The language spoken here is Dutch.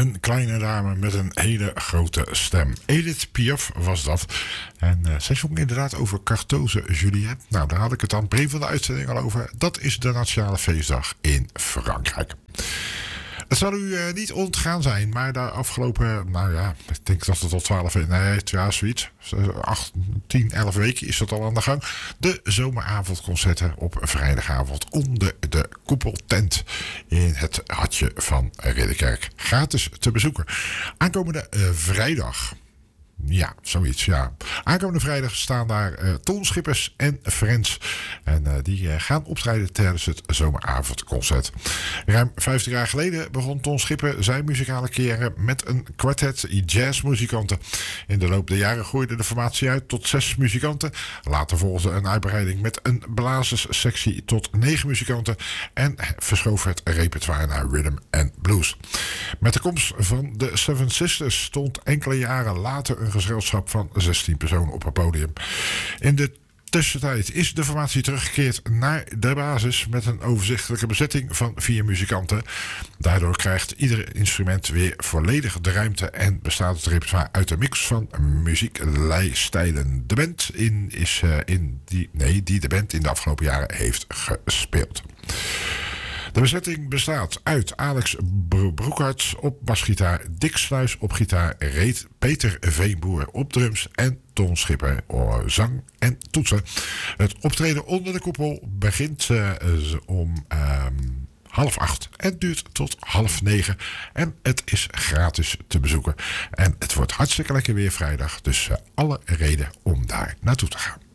Een kleine dame met een hele grote stem. Edith Piaf was dat. En zij zong inderdaad over Carthoze Juliette. Nou, daar had ik het aan het begin van de uitzending al over. Dat is de Nationale Feestdag in Frankrijk. Het zal u niet ontgaan zijn, maar de afgelopen, nou ja, ik denk dat het tot 12 weken, nee, ja, zoiets, 8, 10, 11 weken is dat al aan de gang. De zomeravondconcerten op vrijdagavond onder de koepeltent in het hartje van Ridderkerk. Gratis te bezoeken. Aankomende vrijdag. Ja, zoiets, ja. Aankomende vrijdag staan daar Ton Schippers en Friends. En die gaan optreden tijdens het zomeravondconcert. Ruim 50 jaar geleden begon Ton Schipper zijn muzikale carrière met een kwartet jazzmuzikanten. In de loop der jaren groeide de formatie uit tot 6 muzikanten. Later volgde een uitbreiding met een blazerssectie tot 9 muzikanten. En verschoof het repertoire naar rhythm en blues. Met de komst van de Seven Sisters stond enkele jaren later een gezelschap van 16 personen op het podium. In de tussentijd is de formatie teruggekeerd naar de basis met een overzichtelijke bezetting van 4 muzikanten. Daardoor krijgt ieder instrument weer volledig de ruimte en bestaat het repertoire uit een mix van muziekstijlen. De band die de band in de afgelopen jaren heeft gespeeld. De bezetting bestaat uit Alex Broekharts op basgitaar, Dick Sluis op gitaar, Peter Veenboer op drums en Ton Schipper zang en toetsen. Het optreden onder de koepel begint om 7:30 en duurt tot 8:30 en het is gratis te bezoeken. En het wordt hartstikke lekker weer vrijdag, dus alle reden om daar naartoe te gaan.